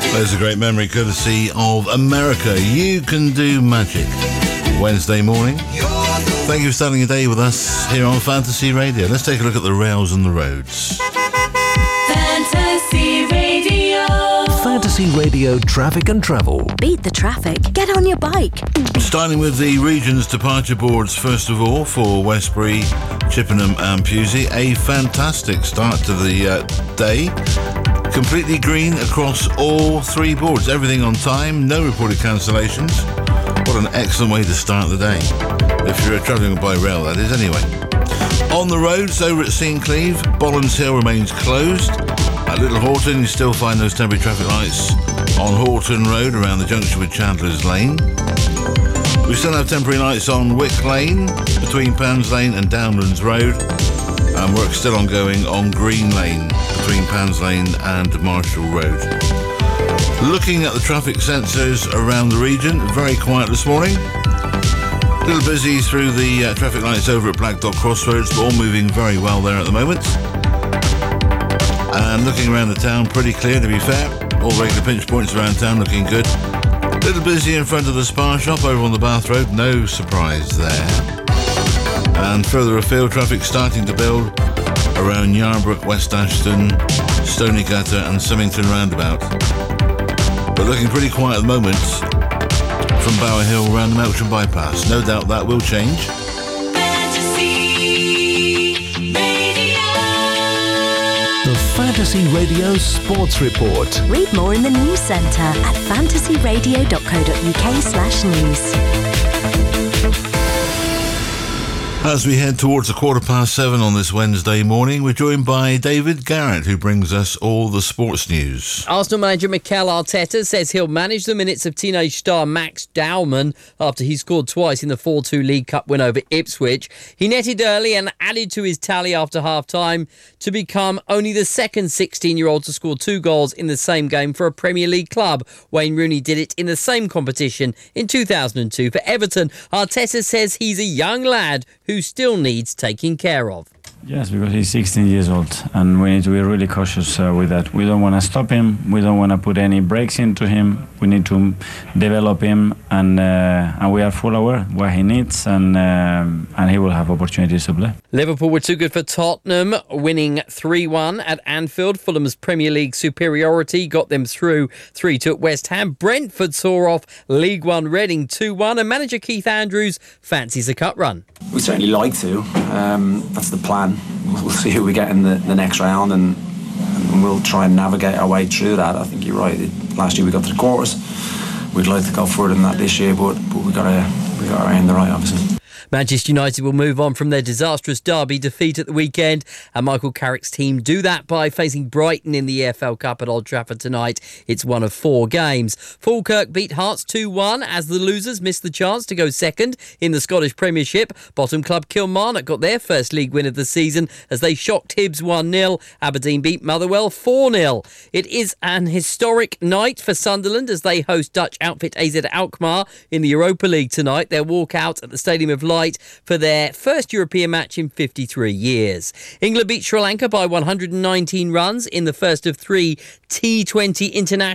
There's a great memory courtesy of America. You can do magic. Wednesday morning. Thank you for starting your day with us here on Fantasy Radio. Let's take a look at the rails and the roads. Fantasy Radio. Fantasy Radio traffic and travel. Beat the traffic. Get on your bike. Starting with the region's departure boards, first of all, for Westbury, Chippenham and Pewsey. A fantastic start to the day. Completely green across all three boards. Everything on time. No reported cancellations. What an excellent way to start the day. If you're travelling by rail, that is, anyway. On the roads, over at Seancleve, Bollens Hill remains closed. At Little Horton, you still find those temporary traffic lights on Horton Road around the junction with Chandler's Lane. We still have temporary lights on Wick Lane between Pounds Lane and Downlands Road. And work still ongoing on Green Lane between Pounds Lane and Marshall Road. Looking at the traffic sensors around the region, very quiet this morning. A little busy through the traffic lights over at Black Dock Crossroads, but all moving very well there at the moment. And looking around the town, pretty clear to be fair. All regular pinch points around town looking good. A little busy in front of the Spa Shop over on the Bath Road, no surprise there. And further afield, traffic starting to build around Yarbrough, West Ashton, Stony Gutter and Symington Roundabout. But looking pretty quiet at the moment from Bower Hill around the Melksham Bypass. No doubt that will change. The Fantasy Radio Sports Report. Read more in the news centre at fantasyradio.co.uk/news. As we head towards 7:15 on this Wednesday morning, we're joined by David Garrett, who brings us all the sports news. Arsenal manager Mikel Arteta says he'll manage the minutes of teenage star Max Dowman after he scored twice in the 4-2 League Cup win over Ipswich. He netted early and added to his tally after half-time to become only the second 16-year-old to score 2 goals in the same game for a Premier League club. Wayne Rooney did it in the same competition in 2002 for Everton. Arteta says he's a young lad who still needs taking care of. Yes, because he's 16 years old and we need to be really cautious with that. We don't want to stop him. We don't want to put any breaks into him. We need to develop him and we are full aware what he needs and he will have opportunities to play. Liverpool were too good for Tottenham, winning 3-1 at Anfield. Fulham's Premier League superiority got them through 3-2 at West Ham. Brentford saw off League One Reading 2-1 and manager Keith Andrews fancies a cup run. We certainly like to. That's the plan. We'll see who we get in the next round and we'll try and navigate our way through that. I think you're right. Last year we got to the quarters. We'd like to go further than that this year, but we got to aim the right, obviously. Manchester United will move on from their disastrous derby defeat at the weekend, and Michael Carrick's team do that by facing Brighton in the EFL Cup at Old Trafford tonight. It's one of 4 games. Falkirk beat Hearts 2-1 as the losers missed the chance to go second in the Scottish Premiership. Bottom club Kilmarnock got their first league win of the season as they shocked Hibs 1-0. Aberdeen beat Motherwell 4-0. It is an historic night for Sunderland as they host Dutch outfit AZ Alkmaar in the Europa League tonight. They'll walk out at the Stadium of Light for their first European match in 53 years. England beat Sri Lanka by 119 runs in the first of 3 T20 international